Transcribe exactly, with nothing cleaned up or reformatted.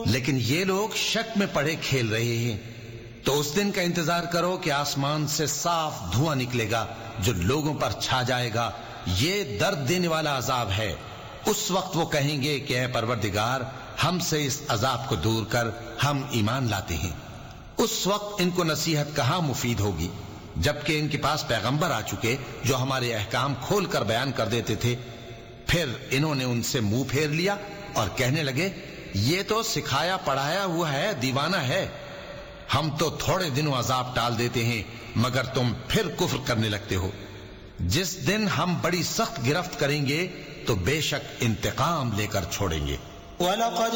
लेकिन ये लोग शक में पड़े खेल रहे हैं। तो उस दिन का इंतजार करो कि आसमान से साफ धुआं निकलेगा जो लोगों पर छा जाएगा। ये दर्द देने वाला अजाब है। उस वक्त वो कहेंगे कि ऐ परवरदिगार, हमसे इस अजाब को दूर कर, हम ईमान लाते हैं। उस वक्त इनको नसीहत कहां मुफीद होगी, जबकि इनके पास पैगंबर आ चुके जो हमारे अहकाम खोल कर बयान कर देते थे। फिर इन्होंने उनसे मुंह फेर लिया और कहने लगे, ये तो सिखाया पढ़ाया हुआ है, दीवाना है। हम तो थोड़े दिनों अजाब टाल देते हैं, मगर तुम फिर कुफ्र करने लगते हो। जिस दिन हम बड़ी सख्त गिरफ्त करेंगे तो बेशक इंतकाम लेकर छोड़ेंगे।